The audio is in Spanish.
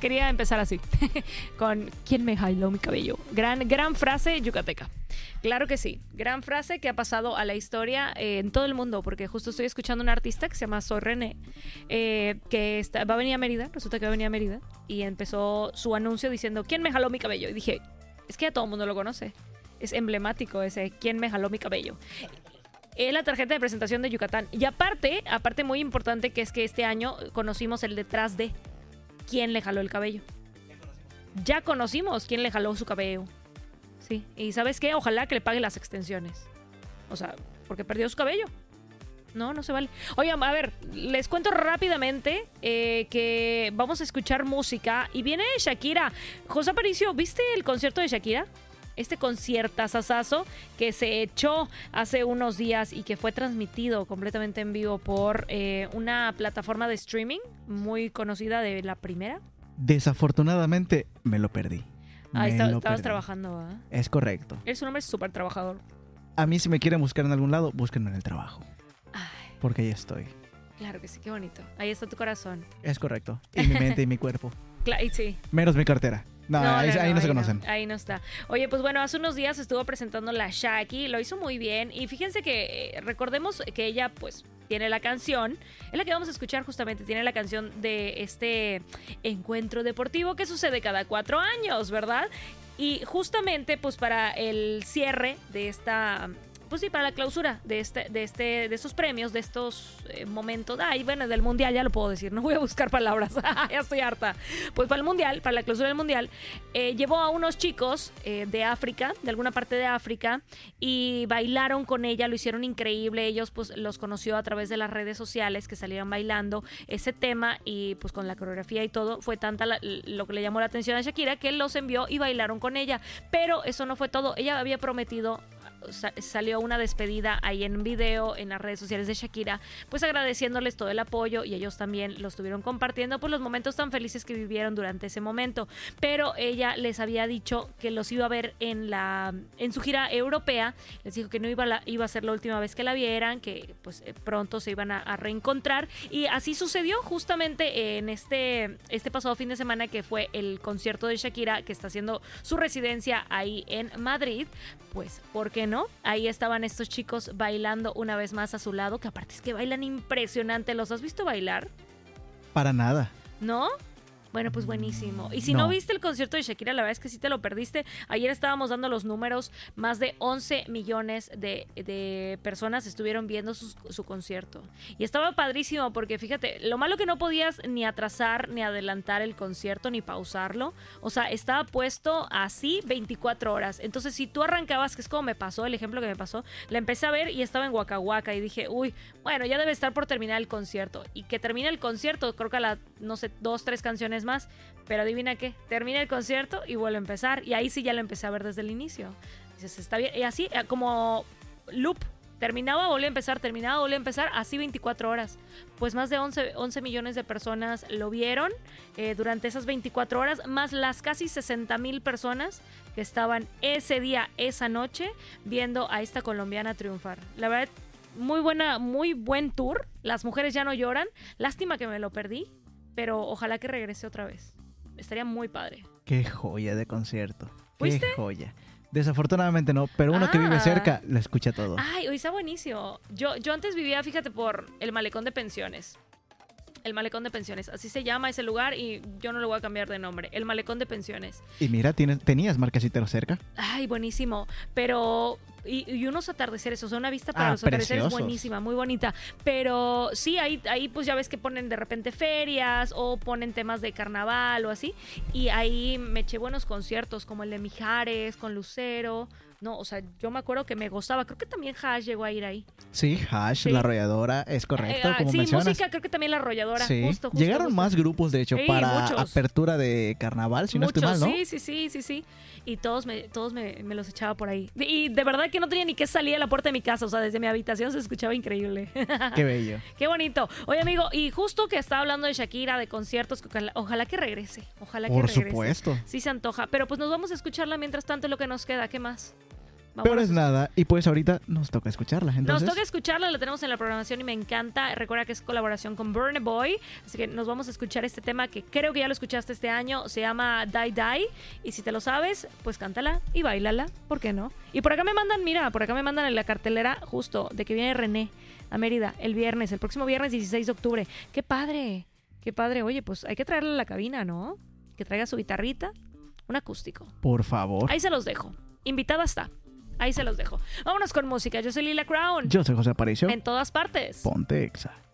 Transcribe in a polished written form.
quería empezar así, con ¿quién me jaló mi cabello? Gran frase yucateca. Claro que sí, gran frase que ha pasado a la historia en todo el mundo, porque justo estoy escuchando a un artista que se llama Soy René, va a venir a Mérida, resulta que va a venir a Mérida, y empezó su anuncio diciendo ¿quién me jaló mi cabello? Y dije, es que ya todo el mundo lo conoce, es emblemático ese ¿quién me jaló mi cabello? Es la tarjeta de presentación de Yucatán. Y aparte muy importante, que es que este año conocimos el detrás de quién le jaló el cabello. Ya conocimos quién le jaló su cabello. Sí, y ¿sabes qué? Ojalá que le pague las extensiones. O sea, porque perdió su cabello. No se vale. Oigan, a ver, les cuento rápidamente que vamos a escuchar música y viene Shakira. José Aparicio, ¿viste el concierto de Shakira? Este conciertazazazo que se echó hace unos días y que fue transmitido completamente en vivo por una plataforma de streaming muy conocida de la primera. Desafortunadamente me lo perdí. Estabas trabajando, ¿verdad? Es correcto. Es un hombre súper trabajador. A mí si me quieren buscar en algún lado, búsquenme en el trabajo. Ay, porque ahí estoy. Claro que sí, qué bonito. Ahí está tu corazón. Es correcto. Y mi mente y mi cuerpo. Sí. Menos mi cartera. Ahí no se conocen. Ahí no está. Oye, pues bueno, hace unos días estuvo presentando la Shaki, lo hizo muy bien. Y fíjense que recordemos que ella, pues, tiene la canción, es la que vamos a escuchar justamente, tiene la canción de este encuentro deportivo que sucede cada 4 años, ¿verdad? Y justamente, pues, para el cierre de esta... Pues sí, para la clausura de estos premios, de estos momentos, bueno, del mundial, ya lo puedo decir, no voy a buscar palabras, ya estoy harta. Pues para el mundial, para la clausura del mundial, llevó a unos chicos de África, de alguna parte de África, y bailaron con ella, lo hicieron increíble. Ellos pues los conoció a través de las redes sociales, que salieron bailando ese tema, y pues con la coreografía y todo, fue tanta lo que le llamó la atención a Shakira, que los envió y bailaron con ella. Pero eso no fue todo, ella había prometido, salió una despedida ahí en video en las redes sociales de Shakira, pues agradeciéndoles todo el apoyo, y ellos también lo estuvieron compartiendo por los momentos tan felices que vivieron durante ese momento. Pero ella les había dicho que los iba a ver en su gira europea, les dijo que no iba a ser la última vez que la vieran, que pues pronto se iban a reencontrar, y así sucedió justamente en este pasado fin de semana, que fue el concierto de Shakira, que está haciendo su residencia ahí en Madrid. Pues, ¿por qué no? Ahí estaban estos chicos bailando una vez más a su lado, que aparte es que bailan impresionante. ¿Los has visto bailar? Para nada. ¿No? Bueno, pues buenísimo. Y si No. no viste el concierto de Shakira, la verdad es que sí te lo perdiste. Ayer estábamos dando los números, más de 11 millones de personas estuvieron viendo su concierto. Y estaba padrísimo porque, fíjate, lo malo que no podías ni atrasar, ni adelantar el concierto, ni pausarlo. O sea, estaba puesto así 24 horas. Entonces, si tú arrancabas, que es como me pasó, el ejemplo que me pasó, la empecé a ver y estaba en Waka Waka y dije, uy, bueno, ya debe estar por terminar el concierto. Y que termine el concierto, creo que a 2, 3 canciones más, pero adivina qué, termina el concierto y vuelve a empezar, y ahí sí ya lo empecé a ver desde el inicio. Dices, está bien, y así como loop, terminaba, volvía a empezar, terminaba, volvía a empezar, así 24 horas. Pues más de 11 millones de personas lo vieron durante esas 24 horas, más las casi 60,000 personas que estaban ese día, esa noche, viendo a esta colombiana triunfar. La verdad, muy buen tour. Las mujeres ya no lloran. Lástima que me lo perdí, pero ojalá que regrese otra vez. Estaría muy padre. Qué joya de concierto. ¿Fuiste? Qué joya. Desafortunadamente no, pero uno que vive cerca lo escucha todo. Ay, hoy está buenísimo. Yo antes vivía, fíjate, por el Malecón de Pensiones. El Malecón de Pensiones, así se llama ese lugar, y yo no le voy a cambiar de nombre. El Malecón de Pensiones. Y mira, tenías Marquesitero cerca. Ay, buenísimo. Pero... Y unos atardeceres, o sea, una vista para los atardeceres preciosos. buenísima, muy bonita. Pero sí, ahí pues ya ves que ponen de repente ferias o ponen temas de carnaval o así. Y ahí me eché buenos conciertos, como el de Mijares, con Lucero. No, o sea, yo me acuerdo que me gozaba. Creo que también Hash llegó a ir ahí. Sí, Hash, Sí. La Arrolladora, es correcto, como sí, mencionas. música, creo que también La Arrolladora. Sí. Justo. Llegaron más grupos, de hecho, Sí, para muchos. apertura de carnaval, si no estoy mal, ¿no? Sí. Y todos me los echaba por ahí. Y de verdad que no tenía ni que salir a la puerta de mi casa. O sea, desde mi habitación se escuchaba increíble. Qué bello. Qué bonito. Oye, amigo, y justo que estaba hablando de Shakira, de conciertos, que ojalá que regrese. Ojalá que Por regrese. supuesto. Sí se antoja. Pero pues nos vamos a escucharla mientras tanto, lo que nos queda. ¿Qué más? Pero es nada, y pues ahorita nos toca escucharla. Entonces, nos toca escucharla, la tenemos en la programación y me encanta. Recuerda que es colaboración con Burna Boy, así que nos vamos a escuchar este tema que creo que ya lo escuchaste este año, se llama Die Die, y si te lo sabes, pues cántala y bailala, ¿por qué no? Y por acá me mandan en la cartelera justo de que viene René a Mérida el próximo viernes 16 de octubre. ¡Qué padre! ¡Qué padre! Oye, pues hay que traerle a la cabina, ¿no? Que traiga su guitarrita, un acústico. por favor. Ahí se los dejo. Invitada está. Ahí se los dejo. Vámonos con música. Yo soy Lila Crown. Yo soy José Aparicio. En todas partes. Ponte Exa.